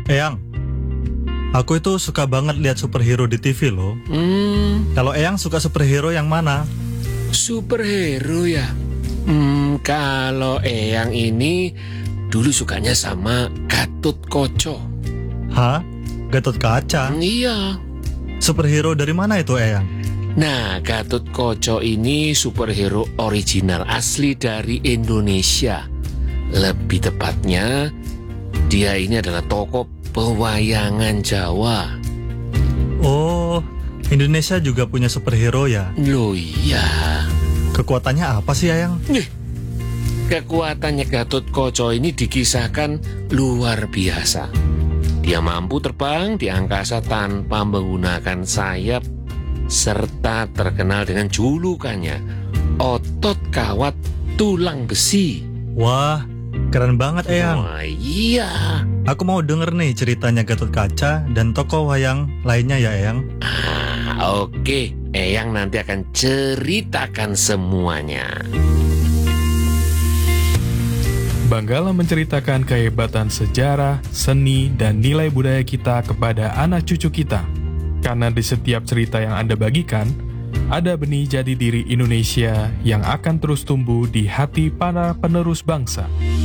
Eyang, aku itu suka banget lihat superhero di TV loh. Kalau Eyang suka superhero yang mana? Superhero ya? Kalau Eyang ini dulu sukanya sama Gatotkaca. Hah? Gatot Kaca? Iya. Superhero dari mana itu Eyang? Nah, Gatotkaca ini superhero original asli dari Indonesia. Lebih tepatnya, dia ini adalah tokoh pewayangan Jawa. Oh, Indonesia juga punya superhero ya? Loh iya. Kekuatannya apa sih Eyang? Kekuatannya Gatotkaca ini dikisahkan luar biasa. Dia mampu terbang di angkasa tanpa menggunakan sayap, serta terkenal dengan julukannya, otot kawat tulang besi. Wah, keren banget Eyang. Wah iya. Aku mau denger nih ceritanya Gatot Kaca dan tokoh wayang lainnya ya Eyang. Oke, Eyang nanti akan ceritakan semuanya. Banggalah menceritakan kehebatan sejarah, seni, dan nilai budaya kita kepada anak cucu kita. Karena di setiap cerita yang Anda bagikan, ada benih jati diri Indonesia yang akan terus tumbuh di hati para penerus bangsa.